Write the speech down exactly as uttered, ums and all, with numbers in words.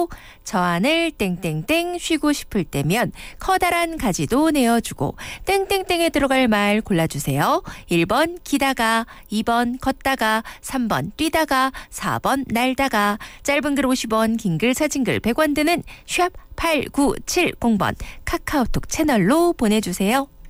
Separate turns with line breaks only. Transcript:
저 하늘 땡땡땡 쉬고 싶을 때면 커다란 가지도 내어주고 땡땡땡에 들어갈 말 골라주세요. 일 번 기다가, 이 번 걷다가, 삼 번 뛰다가, 사 번 날다가. 짧은 글 오십 원, 긴 글 사진 글 백 원 드는 샵 팔구칠공 번 카카오톡 채널로 보내주세요.